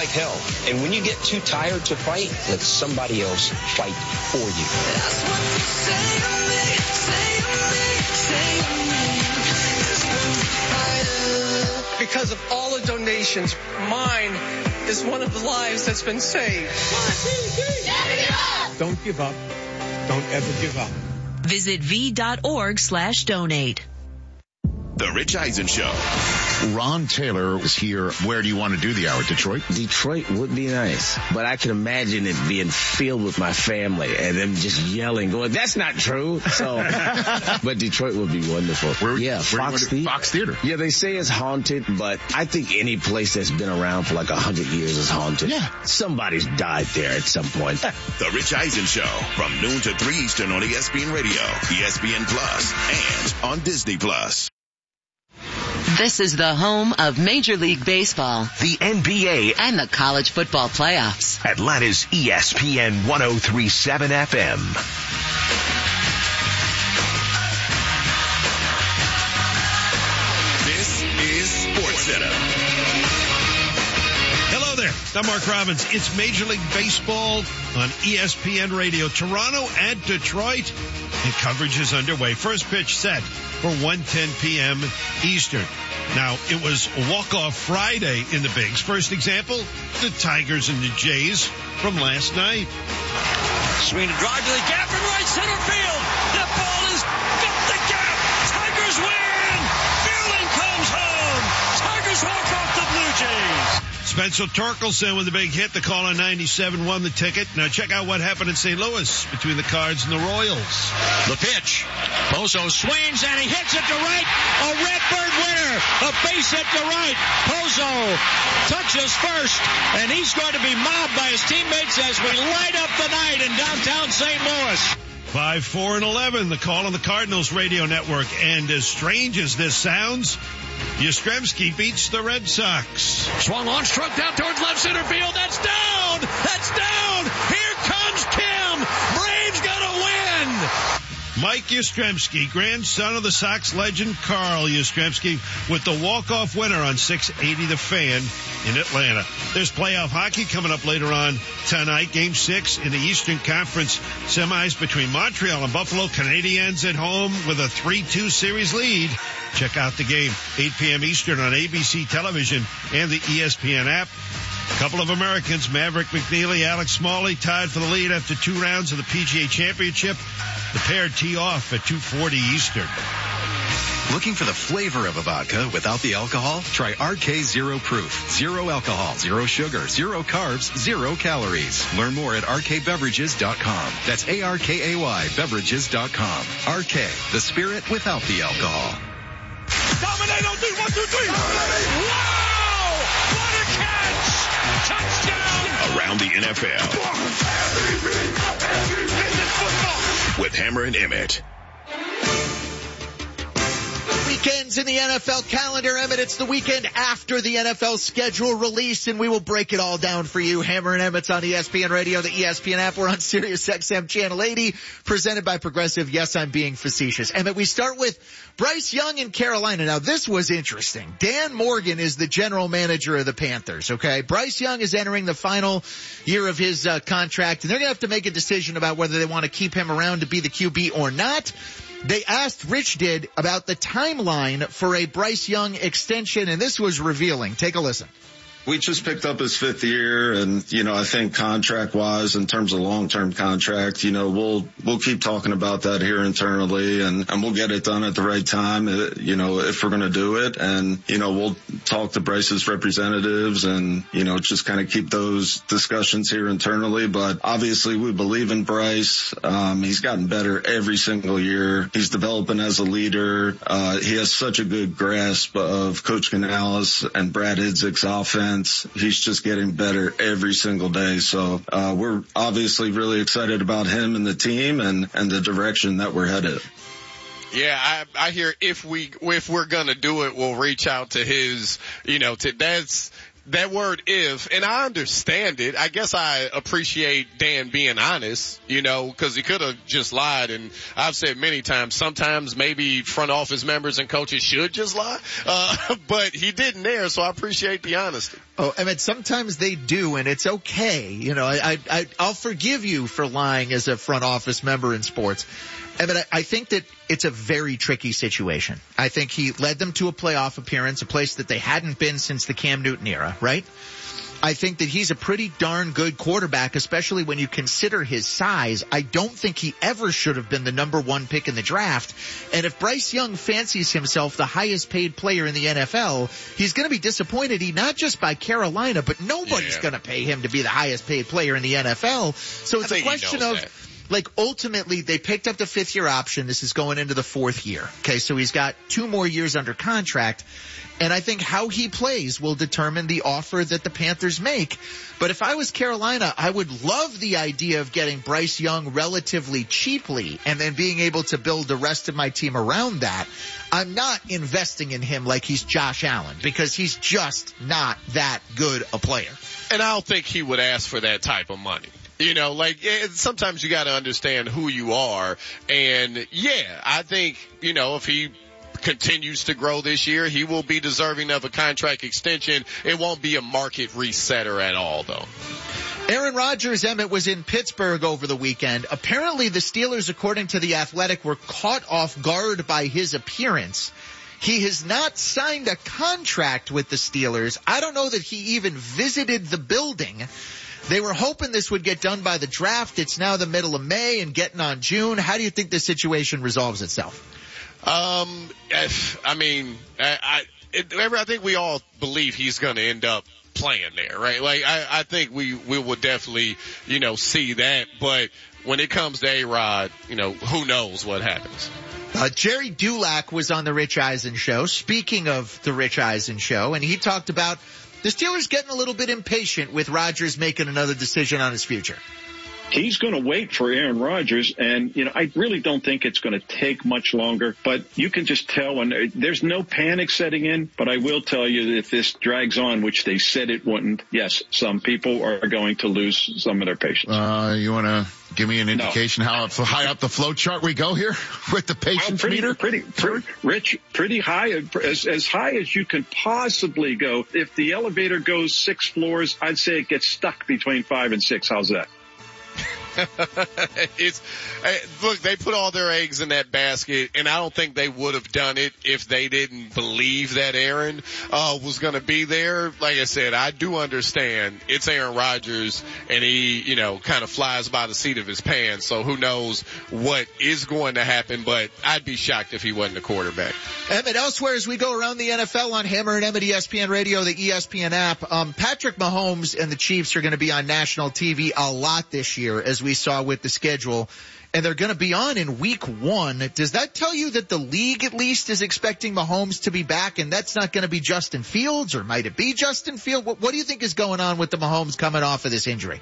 like hell. And when you get too tired to fight, let somebody else fight for you. That's what they say to me, say to me, say to me. Because of all the donations, mine is one of the lives that's been saved. Don't give up. Don't ever give up. Visit v.org/donate. The Rich Eisen Show. Ron Taylor is here. Where do you want to do the hour? Detroit? Detroit would be nice, but I can imagine it being filled with my family and them just yelling, going, that's not true. So, but Detroit would be wonderful. Fox Theater. Yeah, they say it's haunted, but I think any place that's been around for like 100 years is haunted. Yeah. Somebody's died there at some point. The Rich Eisen Show from noon to 3 Eastern on ESPN Radio, ESPN Plus, and on Disney Plus. This is the home of Major League Baseball, the NBA, and the college football playoffs. Atlanta's ESPN 103.7 FM. This is SportsCenter. Hello there. I'm Mark Robbins. It's Major League Baseball on ESPN Radio. Toronto at Detroit, and coverage is underway. First pitch set for 1:10 p.m. Eastern. Now, it was walk-off Friday in the Bigs. First example, the Tigers and the Jays from last night. Swing and drive to the gap in right center field. That ball is got the gap. Tigers win. Fielding comes home. Tigers walk off the Blue Jays. Spencer Torkelson with a big hit. The call on 97 won the ticket. Now check out what happened in St. Louis between the Cards and the Royals. The pitch. Pozo swings and he hits it to right. A Redbird winner. A base hit to right. Pozo touches first, and he's going to be mobbed by his teammates as we light up the night in downtown St. Louis. 5, 4, and 11, the call on the Cardinals radio network. And as strange as this sounds, Yastrzemski beats the Red Sox. Swung on, struck down towards left center field. That's down. That's down. Here comes Kim. Braves gonna win. Mike Yastrzemski, grandson of the Sox legend Carl Yastrzemski, with the walk-off winner on 680 The Fan in Atlanta. There's playoff hockey coming up later on tonight. Game 6 in the Eastern Conference semis between Montreal and Buffalo. Canadiens at home with a 3-2 series lead. Check out the game, 8 p.m. Eastern on ABC television and the ESPN app. A couple of Americans, Maverick McNeely, Alex Smalley, tied for the lead after 2 rounds of the PGA Championship. The pair tee off at 2:40 Eastern. Looking for the flavor of a vodka without the alcohol? Try RK Zero Proof. 0 alcohol, 0 sugar, 0 carbs, 0 calories. Learn more at rkbeverages.com. That's ARKAY beverages.com. RK, the spirit without the alcohol. Dominate on 3, 1, 2, 3. Wow! What a catch! Touchdown! Around the NFL. With Hammer and Emmett. Weekends in the NFL calendar, Emmett. It's the weekend after the NFL schedule release, and we will break it all down for you. Hammer and Emmett's on ESPN Radio, the ESPN app. We're on Sirius XM Channel 80, presented by Progressive. Yes, I'm being facetious. Emmett, we start with Bryce Young in Carolina. Now, this was interesting. Dan Morgan is the general manager of the Panthers, okay? Bryce Young is entering the final year of his contract, and they're going to have to make a decision about whether they want to keep him around to be the QB or not. They asked, Rich did, about the timeline for a Bryce Young extension, and this was revealing. Take a listen. We just picked up his 5th year, and, I think contract-wise, in terms of long-term contract, we'll keep talking about that here internally, and we'll get it done at the right time, if we're going to do it. And, we'll talk to Bryce's representatives and, just kind of keep those discussions here internally. But obviously we believe in Bryce. He's gotten better every single year. He's developing as a leader. He has such a good grasp of Coach Canales and Brad Idzik's offense. He's just getting better every single day. So we're obviously really excited about him and the team and the direction that we're headed. Yeah, I hear if we're gonna do it, we'll reach out to his, that word if, and I understand it. I guess I appreciate Dan being honest, because he could have just lied. And I've said many times, sometimes maybe front office members and coaches should just lie. But he didn't there, so I appreciate the honesty. Oh, I mean, sometimes they do, and it's okay. I'll forgive you for lying as a front office member in sports. I think that it's a very tricky situation. I think he led them to a playoff appearance, a place that they hadn't been since the Cam Newton era, right? I think that he's a pretty darn good quarterback, especially when you consider his size. I don't think he ever should have been the number 1 pick in the draft. And if Bryce Young fancies himself the highest paid player in the NFL, he's going to be disappointed, not just by Carolina, but nobody's going to pay him to be the highest paid player in the NFL. So it's a question of... ultimately, they picked up the 5th-year option. This is going into the 4th year. Okay, so he's got 2 more years under contract. And I think how he plays will determine the offer that the Panthers make. But if I was Carolina, I would love the idea of getting Bryce Young relatively cheaply and then being able to build the rest of my team around that. I'm not investing in him like he's Josh Allen because he's just not that good a player. And I don't think he would ask for that type of money. Sometimes you got to understand who you are. And I think, if he continues to grow this year, he will be deserving of a contract extension. It won't be a market resetter at all, though. Aaron Rodgers, Emmett, was in Pittsburgh over the weekend. Apparently the Steelers, according to The Athletic, were caught off guard by his appearance. He has not signed a contract with the Steelers. I don't know that he even visited the building. They were hoping this would get done by the draft. It's now the middle of May and getting on June. How do you think this situation resolves itself? I think we all believe he's going to end up playing there, right? I think we will definitely, see that. But when it comes to A-Rod, who knows what happens. Jerry Dulac was on the Rich Eisen show, speaking of the Rich Eisen show, and he talked about the Steelers getting a little bit impatient with Rodgers making another decision on his future. He's going to wait for Aaron Rodgers, and, I really don't think it's going to take much longer. But you can just tell when there's no panic setting in. But I will tell you that if this drags on, which they said it wouldn't, yes, some people are going to lose some of their patience. You want to give me an indication how high up the flow chart we go here with the patience meter? Rich, pretty high, as high as you can possibly go. If the elevator goes 6 floors, I'd say it gets stuck between 5 and 6. How's that? Look, they put all their eggs in that basket, and I don't think they would have done it if they didn't believe that Aaron was going to be there. Like I said, I do understand it's Aaron Rodgers, and he, kind of flies by the seat of his pants. So who knows what is going to happen? But I'd be shocked if he wasn't a quarterback. Emmett, elsewhere as we go around the NFL on Hammer and Emmett ESPN Radio, the ESPN app, Patrick Mahomes and the Chiefs are going to be on national TV a lot this year, as we saw with the schedule, and they're going to be on in week 1. Does that tell you that the league at least is expecting Mahomes to be back, and that's not going to be Justin Fields, or might it be Justin Fields? What do you think is going on with the Mahomes coming off of this injury?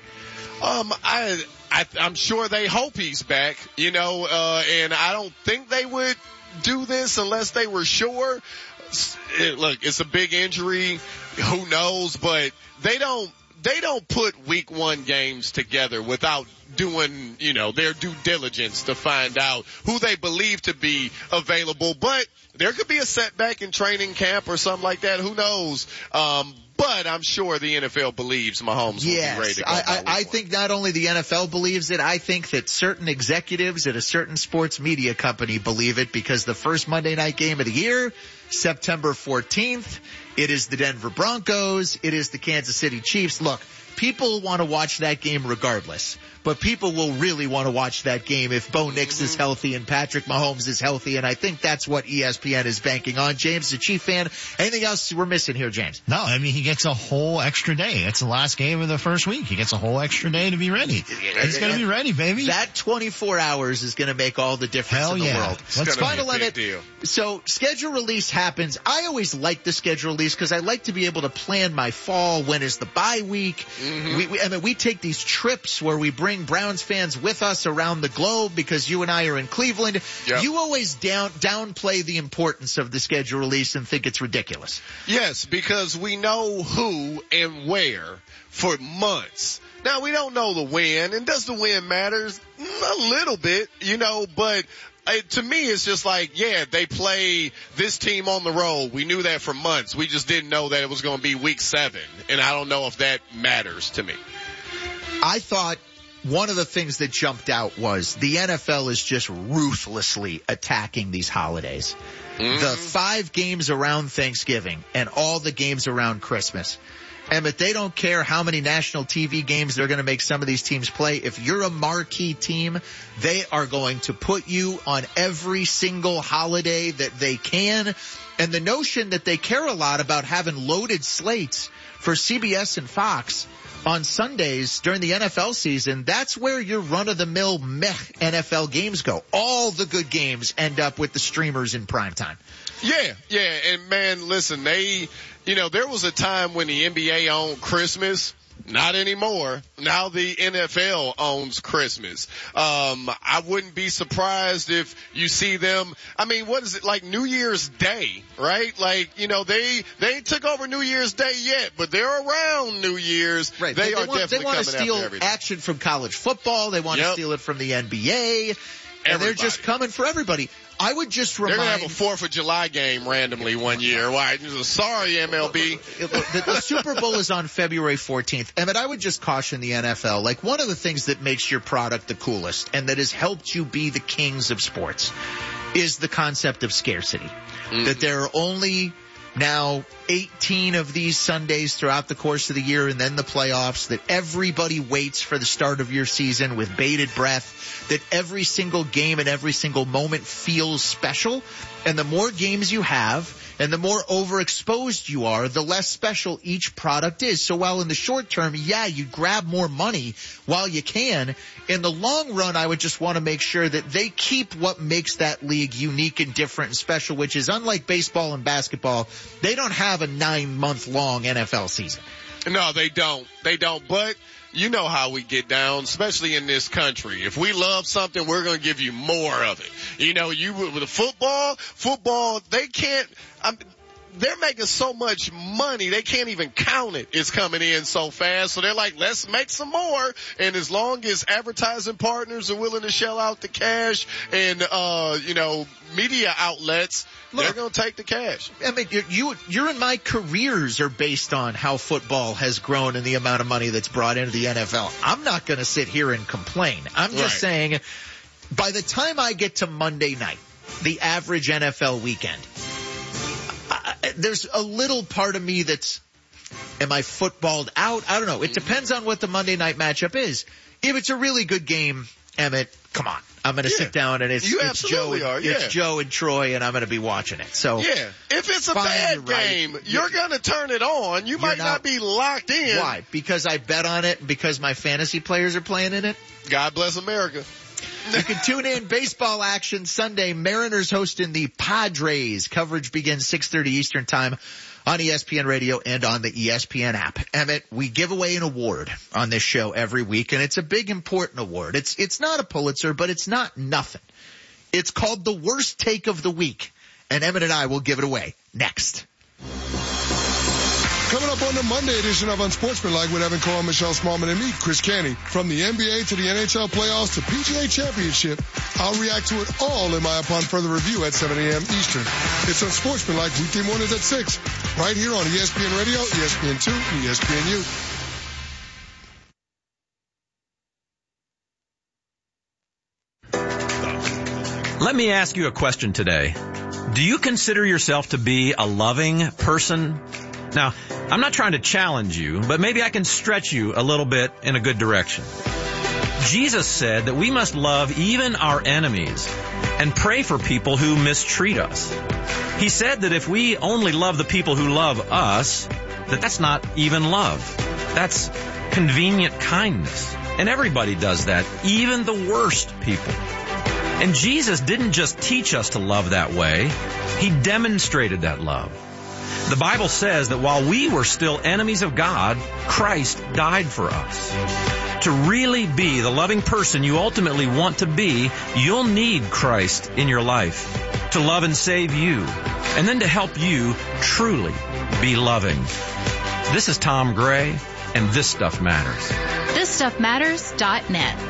I'm sure they hope he's back, and I don't think they would do this unless they were sure. Look, it's a big injury. Who knows? But they don't put week 1 games together without doing, their due diligence to find out who they believe to be available. But there could be a setback in training camp or something like that. Who knows? But I'm sure the NFL believes Mahomes will be ready to go. I think not only the NFL believes it, I think that certain executives at a certain sports media company believe it, because the first Monday night game of the year, September 14th, it is the Denver Broncos, it is the Kansas City Chiefs. Look, people want to watch that game regardless, but people will really want to watch that game if Bo Nix is healthy and Patrick Mahomes is healthy, and I think that's what ESPN is banking on. James, the Chief fan, anything else we're missing here, James? No, I mean, he gets a whole extra day. It's the last game of the first week. He gets a whole extra day to be ready. He's going to be ready, baby. That 24 hours is going to make all the difference in the world. It's final limit. Deal. So schedule release happens. I always like the schedule release because I like to be able to plan my fall. When is the bye week? Mm-hmm. We take these trips where we bring Browns fans with us around the globe because you and I are in Cleveland. Yep. You always downplay the importance of the schedule release and think it's ridiculous. Yes, because we know who and where for months. Now, we don't know the when, and does the when matter? A little bit, but to me, it's just like, yeah, they play this team on the road. We knew that for months. We just didn't know that it was going to be week 7, and I don't know if that matters to me. I thought one of the things that jumped out was the NFL is just ruthlessly attacking these holidays. Mm-hmm. The 5 games around Thanksgiving and all the games around Christmas. Emmett, they don't care how many national TV games they're going to make some of these teams play. If you're a marquee team, they are going to put you on every single holiday that they can. And the notion that they care a lot about having loaded slates for CBS and Fox on Sundays during the NFL season, that's where your run-of-the-mill meh NFL games go. All the good games end up with the streamers in primetime. Yeah, and man, listen, there was a time when the NBA owned Christmas. Not anymore. Now the NFL owns Christmas. I wouldn't be surprised if you see them. I mean, what is it, like New Year's Day, right? Like, they took over New Year's Day yet, but they're around New Year's. Right. They want to steal action from college football. They want to steal it from the NBA. And they're just coming for everybody. I would just remind... They're going to have a 4th of July game randomly one year. Why? Sorry, MLB. The Super Bowl is on February 14th. Emmett, I would just caution the NFL. Like, one of the things that makes your product the coolest and that has helped you be the kings of sports is the concept of scarcity. Mm-hmm. That there are only now 18 of these Sundays throughout the course of the year and then the playoffs, that everybody waits for the start of your season with bated breath, that every single game and every single moment feels special. And the more games you have and the more overexposed you are, the less special each product is. So while in the short term, you grab more money while you can, in the long run, I would just want to make sure that they keep what makes that league unique and different and special, which is unlike baseball and basketball, they don't have a 9-month-long NFL season. No, they don't. But you know how we get down, especially in this country. If we love something, we're going to give you more of it. With football, they can't. They're making so much money, they can't even count it. It's coming in so fast. So they're like, let's make some more. And as long as advertising partners are willing to shell out the cash and, media outlets, they're going to take the cash. I mean, your and my careers are based on how football has grown and the amount of money that's brought into the NFL. I'm not going to sit here and complain. I'm just saying, by the time I get to Monday night, the average NFL weekend, there's a little part of me that's, am I footballed out? I don't know. It depends on what the Monday night matchup is. If it's a really good game, Emmett, come on. I'm going to sit down and it's Joe and Troy and I'm going to be watching it. So yeah, if it's a bad game, you're going to turn it on. You might not be locked in. Why? Because I bet on it and because my fantasy players are playing in it? God bless America. You can tune in baseball action Sunday. Mariners hosting the Padres. Coverage begins 6:30 Eastern time on ESPN Radio and on the ESPN app. Emmett, we give away an award on this show every week, and it's a big, important award. It's not a Pulitzer, but it's not nothing. It's called the Worst Take of the Week, and Emmett and I will give it away next. Coming up on the Monday edition of Unsportsmanlike with Evan Cole, Michelle Smallman, and me, Chris Canty. From the NBA to the NHL playoffs to PGA Championship, I'll react to it all in my Upon Further Review at 7 a.m. Eastern. It's Unsportsmanlike weekday mornings at 6, right here on ESPN Radio, ESPN2, and ESPNU. Let me ask you a question today. Do you consider yourself to be a loving person? Now, I'm not trying to challenge you, but maybe I can stretch you a little bit in a good direction. Jesus said that we must love even our enemies and pray for people who mistreat us. He said that if we only love the people who love us, that's not even love. That's convenient kindness. And everybody does that, even the worst people. And Jesus didn't just teach us to love that way. He demonstrated that love. The Bible says that while we were still enemies of God, Christ died for us. To really be the loving person you ultimately want to be, you'll need Christ in your life to love and save you, and then to help you truly be loving. This is Tom Gray, and This Stuff Matters. ThisStuffMatters.net.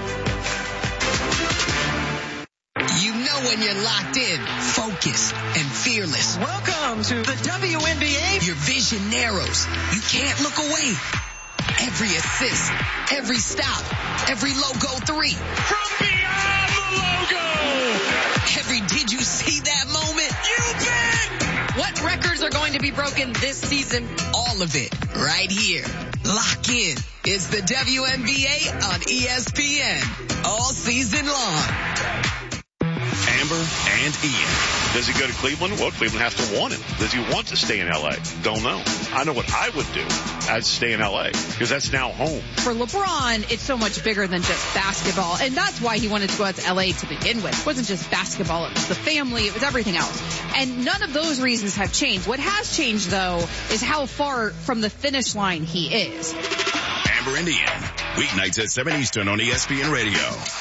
You know when you're locked in, focused, and fearless. Welcome to the WNBA. Your vision narrows. You can't look away. Every assist, every stop, every logo three. From beyond the logo. Every did you see that moment? You bet. What records are going to be broken this season? All of it right here. Lock in. It's the WNBA on ESPN all season long. Amber and Ian. Does he go to Cleveland? Well, Cleveland has to want him. Does he want to stay in L.A.? Don't know. I know what I would do. I'd stay in L.A. because that's now home. For LeBron, it's so much bigger than just basketball. And that's why he wanted to go out to L.A. to begin with. It wasn't just basketball. It was the family. It was everything else. And none of those reasons have changed. What has changed, though, is how far from the finish line he is. Amber and Ian. Weeknights at 7 Eastern on ESPN Radio.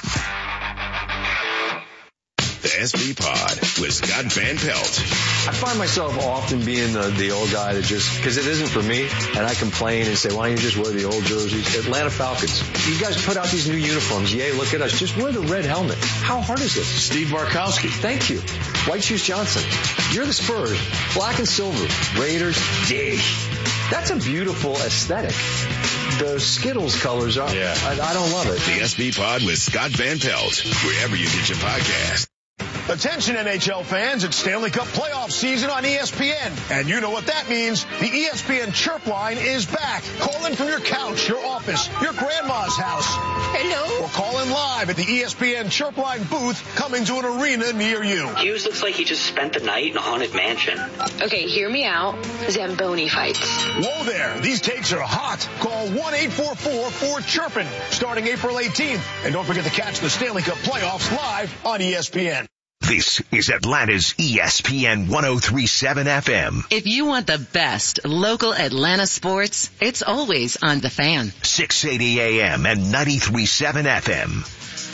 The SB Pod with Scott Van Pelt. I find myself often being the old guy that just, because it isn't for me, and I complain and say, why don't you just wear the old jerseys? Atlanta Falcons. You guys put out these new uniforms. Yay, look at us. Just wear the red helmet. How hard is this? Steve Barkowski. Thank you. White Shoes Johnson. You're the Spurs. Black and silver. Raiders. Dig. That's a beautiful aesthetic. The Skittles colors are. Yeah. I don't love it. The SB Pod with Scott Van Pelt. Wherever you get your podcast. Attention NHL fans, it's Stanley Cup playoff season on ESPN. And you know what that means. The ESPN Chirp line is back. Call in from your couch, your office, your grandma's house. Hello. Or call in live at the ESPN Chirp line booth coming to an arena near you. Hughes looks like he just spent the night in a haunted mansion. Okay, hear me out. Zamboni fights. Whoa there. These takes are hot. Call 1-844-4-CHIRPIN starting April 18th. And don't forget to catch the Stanley Cup playoffs live on ESPN. This is Atlanta's ESPN 103.7 FM. If you want the best local Atlanta sports, it's always on The Fan. 680 AM and 93.7 FM.